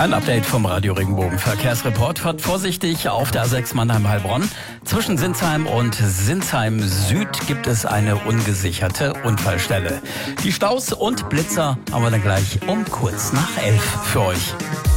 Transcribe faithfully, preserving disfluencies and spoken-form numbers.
Ein Update vom Radio Regenbogen Verkehrsreport. Fahrt vorsichtig auf der A sechs Mannheim-Heilbronn. Zwischen Sinsheim und Sinsheim Süd gibt es eine ungesicherte Unfallstelle. Die Staus und Blitzer haben wir dann gleich um kurz nach elf für euch.